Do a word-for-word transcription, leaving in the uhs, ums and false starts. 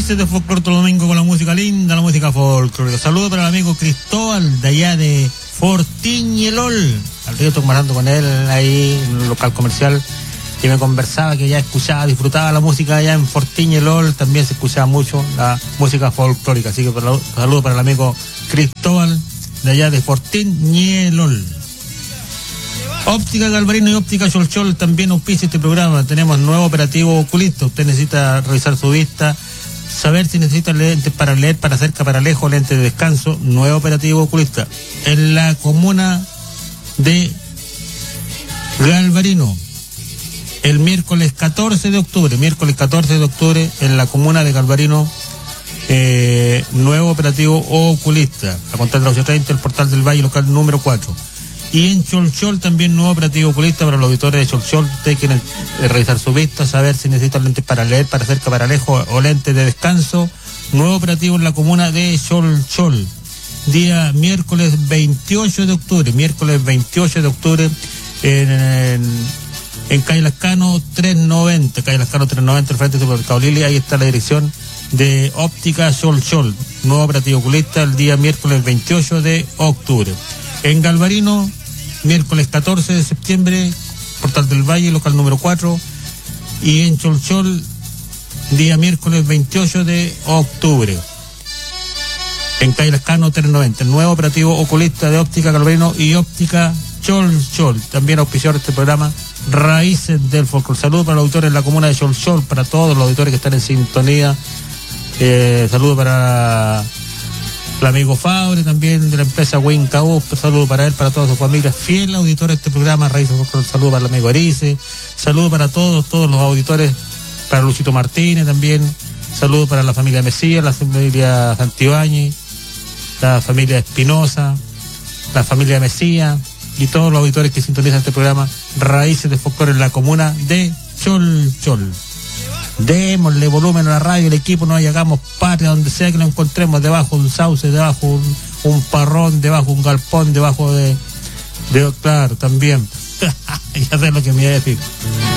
Raíces de Folclore todo domingo con la música linda, la música folclórica. Saludos para el amigo Cristóbal de allá de Fortiñelol. Al río estoy conversando con él ahí en un local comercial que me conversaba que ya escuchaba, disfrutaba la música allá en Fortiñelol. También se escuchaba mucho la música folclórica. Así que saludos para el amigo Cristóbal de allá de Fortiñelol. Óptica Galvarino y Óptica Cholchol también auspicia este programa. Tenemos nuevo operativo oculista. Usted necesita revisar su vista, saber si necesita lentes para leer, para cerca, para lejos, lentes de descanso. Nuevo operativo oculista en la comuna de Galvarino. El miércoles catorce de octubre, miércoles catorce de octubre en la comuna de Galvarino. Eh, nuevo operativo oculista. A contar de la ocho treinta, el Portal del Valle, local número cuatro. Y en Cholchol también nuevo operativo oculista para los auditores de Cholchol. Ustedes quieren eh, revisar su vista, saber si necesitan lentes para leer, para cerca, para lejos o lentes de descanso. Nuevo operativo en la comuna de Cholchol. Día miércoles veintiocho de octubre, miércoles veintiocho de octubre en, en, en Calle Lascano trescientos noventa, Calle Lascano trescientos noventa, al frente del Supermercado Lili. Ahí está la dirección de Óptica Cholchol. Nuevo operativo oculista el día miércoles veintiocho de octubre. En Galvarino, miércoles catorce de septiembre, Portal del Valle, local número cuatro. Y en Cholchol, día miércoles veintiocho de octubre. En Calle Lascano trescientos noventa, el nuevo operativo oculista de Óptica Galvarino y Óptica Cholchol. También auspiciador de este programa, Raíces del Folclore. Saludos para los auditores en la comuna de Cholchol, para todos los auditores que están en sintonía. Eh, saludos para el amigo Fabre, también de la empresa Wincao. Saludos para él, para toda su familia, fiel auditor de este programa, Raíces del Folclore. Saludos para el amigo Erice. Saludos para todos, todos los auditores, para Luchito Martínez también. Saludos para la familia Mesías, la familia Santibáñez, la familia Espinosa, la familia Mesías y todos los auditores que sintonizan este programa, Raíces de Folclore en la comuna de Cholchol. Démosle volumen a la radio, el equipo, nos hagamos patria donde sea que nos encontremos, debajo de un sauce, debajo de un, un parrón, debajo de un galpón, debajo de, de claro, también. Ya sé lo que me iba a decir.